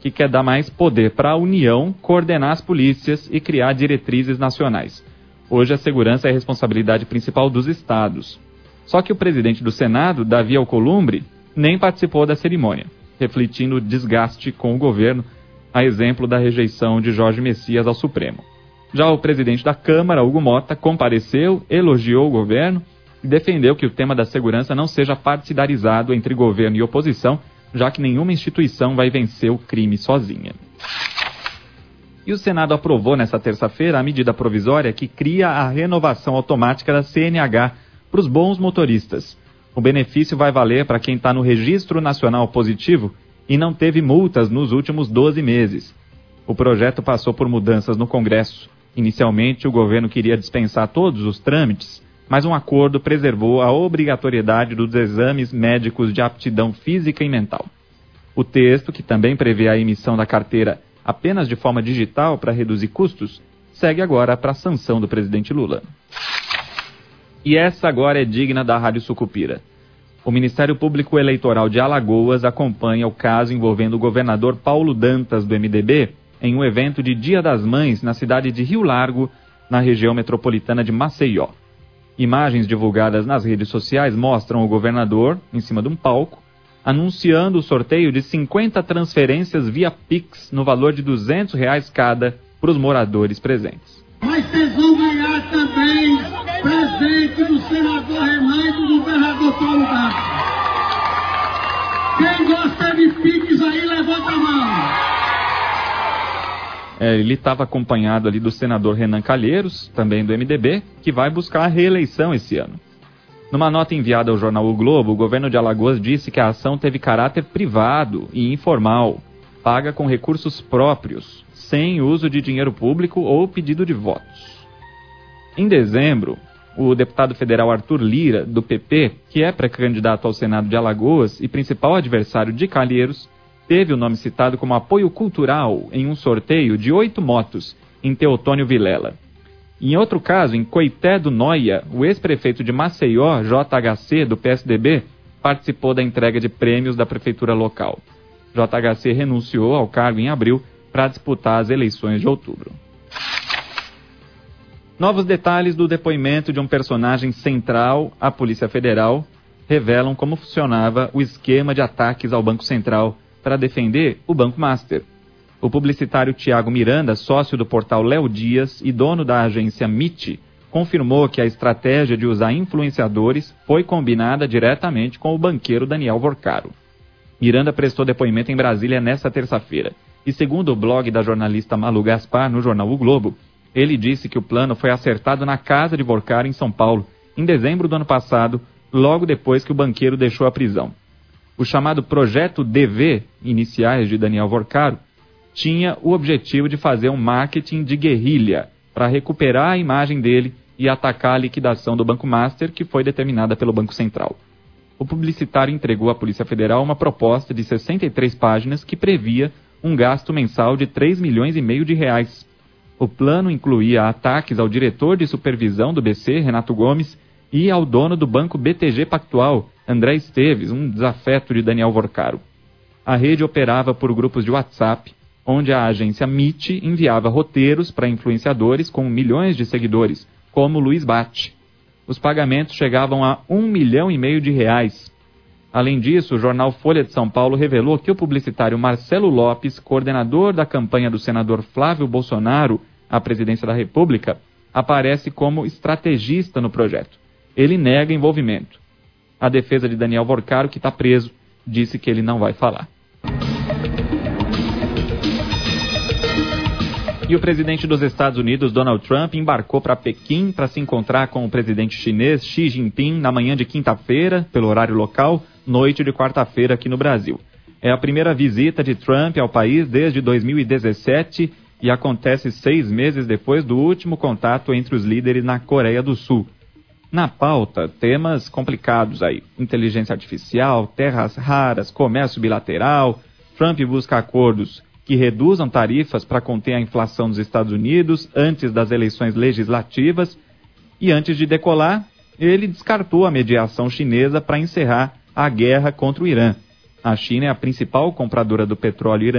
que quer dar mais poder para a União coordenar as polícias e criar diretrizes nacionais. Hoje a segurança é a responsabilidade principal dos estados. Só que o presidente do Senado, Davi Alcolumbre, nem participou da cerimônia, refletindo o desgaste com o governo, a exemplo da rejeição de Jorge Messias ao Supremo. Já o presidente da Câmara, Hugo Mota, compareceu, elogiou o governo e defendeu que o tema da segurança não seja partidarizado entre governo e oposição, já que nenhuma instituição vai vencer o crime sozinha. E o Senado aprovou nesta terça-feira a medida provisória que cria a renovação automática da CNH para os bons motoristas. O benefício vai valer para quem está no Registro Nacional Positivo e não teve multas nos últimos 12 meses. O projeto passou por mudanças no Congresso. Inicialmente, o governo queria dispensar todos os trâmites, mas um acordo preservou a obrigatoriedade dos exames médicos de aptidão física e mental. O texto, que também prevê a emissão da carteira apenas de forma digital para reduzir custos, segue agora para a sanção do presidente Lula. E essa agora é digna da Rádio Sucupira. O Ministério Público Eleitoral de Alagoas acompanha o caso envolvendo o governador Paulo Dantas, do MDB, em um evento de Dia das Mães na cidade de Rio Largo, na região metropolitana de Maceió. Imagens divulgadas nas redes sociais mostram o governador, em cima de um palco, anunciando o sorteio de 50 transferências via Pix no valor de R$200 cada para os moradores presentes. Mas vocês vão ganhar também presente do senador Renan e do governador Paulo Dantas. Quem gosta de Pix aí, levanta a mão. Ele estava acompanhado ali do senador Renan Calheiros, também do MDB, que vai buscar a reeleição esse ano. Numa nota enviada ao jornal O Globo, o governo de Alagoas disse que a ação teve caráter privado e informal, paga com recursos próprios, sem uso de dinheiro público ou pedido de votos. Em dezembro, o deputado federal Arthur Lira, do PP, que é pré-candidato ao Senado de Alagoas e principal adversário de Calheiros, teve o nome citado como apoio cultural em um sorteio de 8 motos em Teotônio Vilela. Em outro caso, em Coité do Noia, o ex-prefeito de Maceió, JHC, do PSDB, participou da entrega de prêmios da prefeitura local. JHC renunciou ao cargo em abril para disputar as eleições de outubro. Novos detalhes do depoimento de um personagem central à Polícia Federal revelam como funcionava o esquema de ataques ao Banco Central para defender o Banco Master. O publicitário Tiago Miranda, sócio do portal Léo Dias e dono da agência MIT, confirmou que a estratégia de usar influenciadores foi combinada diretamente com o banqueiro Daniel Vorcaro. Miranda prestou depoimento em Brasília nesta terça-feira. E segundo o blog da jornalista Malu Gaspar, no jornal O Globo, ele disse que o plano foi acertado na casa de Vorcaro, em São Paulo, em dezembro do ano passado, logo depois que o banqueiro deixou a prisão. O chamado Projeto DV, iniciais de Daniel Vorcaro, tinha o objetivo de fazer um marketing de guerrilha para recuperar a imagem dele e atacar a liquidação do Banco Master, que foi determinada pelo Banco Central. O publicitário entregou à Polícia Federal uma proposta de 63 páginas que previa um gasto mensal de R$3,5 milhões. O plano incluía ataques ao diretor de supervisão do BC, Renato Gomes, e ao dono do banco BTG Pactual, André Esteves, um desafeto de Daniel Vorcaro. A rede operava por grupos de WhatsApp, onde a agência MIT enviava roteiros para influenciadores com milhões de seguidores, como Luiz Bate. Os pagamentos chegavam a R$1,5 milhão. Além disso, o jornal Folha de São Paulo revelou que o publicitário Marcelo Lopes, coordenador da campanha do senador Flávio Bolsonaro à presidência da República, aparece como estrategista no projeto. Ele nega envolvimento. A defesa de Daniel Vorcaro, que está preso, disse que ele não vai falar. E o presidente dos Estados Unidos, Donald Trump, embarcou para Pequim para se encontrar com o presidente chinês Xi Jinping na manhã de quinta-feira, pelo horário local, noite de quarta-feira aqui no Brasil. É a primeira visita de Trump ao país desde 2017 e acontece 6 meses depois do último contato entre os líderes na Coreia do Sul. Na pauta, temas complicados aí. Inteligência artificial, terras raras, comércio bilateral. Trump busca acordos que reduzam tarifas para conter a inflação dos Estados Unidos antes das eleições legislativas. E antes de decolar, ele descartou a mediação chinesa para encerrar a guerra contra o Irã. A China é a principal compradora do petróleo iraniano